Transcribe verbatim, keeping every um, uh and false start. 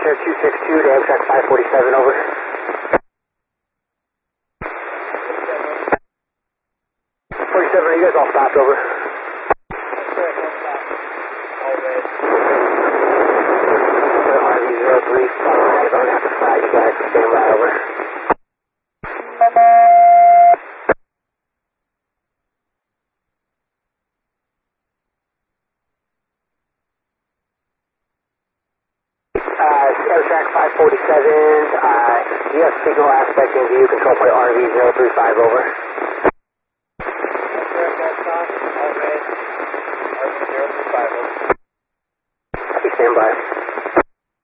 Air two six two to Amtrak five forty-seven, over. forty-seven, are you guys all stopped, over? R V zero three five, I'm going to have to flag you guys to stand by, over. Amtrak five forty-seven, uh, you have signal aspect in view, control point R V zero three five, over. Please stand by.